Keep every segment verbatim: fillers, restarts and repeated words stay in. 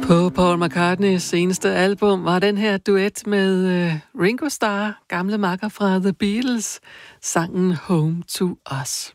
På Paul McCartneys seneste album var den her duet med uh, Ringo Starr, gamle makker fra The Beatles, sangen Home to Us.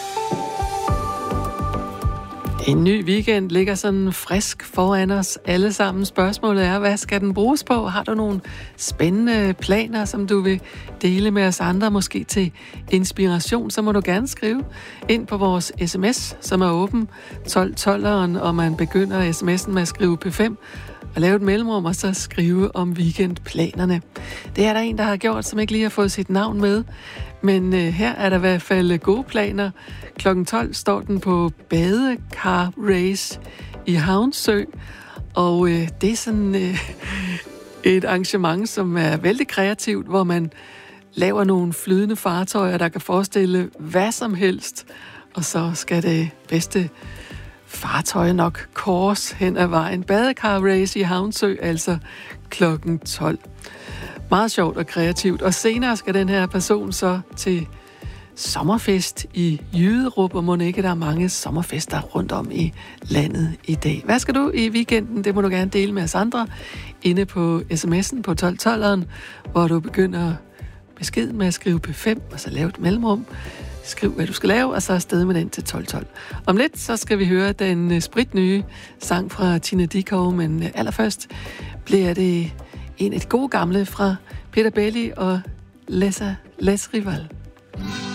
En ny weekend ligger sådan frisk foran os alle sammen. Spørgsmålet er, hvad skal den bruges på? Har du nogle spændende planer, som du vil dele med os andre, måske til inspiration, så må du gerne skrive ind på vores sms, som er åben tolv tolveren, og man begynder sms'en med at skrive P fem og lave et mellemrum, og så skrive om weekendplanerne. Det er der en, der har gjort, som ikke lige har fået sit navn med, men øh, her er der i hvert fald gode planer. klokken tolv står den på badekar race i Havnsø, og øh, det er sådan øh, et arrangement, som er vældig kreativt, hvor man laver nogle flydende fartøjer, der kan forestille hvad som helst, og så skal det bedste fartøj nok kors hen ad vejen. Badekar race i Havnsø, altså klokken tolv. Meget sjovt og kreativt. Og senere skal den her person så til sommerfest i Jyderup, og må ikke der er mange sommerfester rundt om i landet i dag. Hvad skal du i weekenden? Det må du gerne dele med os andre inde på sms'en på tolv tolveren, hvor du begynder beskeden med at skrive P fem, og så lave et mellemrum. Skriv, hvad du skal lave, og så afsted med den til tolv tolv. Om lidt, så skal vi høre den spritnye sang fra Tina Dickow, men allerførst bliver det en af de gode gamle fra Peter Belli og Les, Les Rival.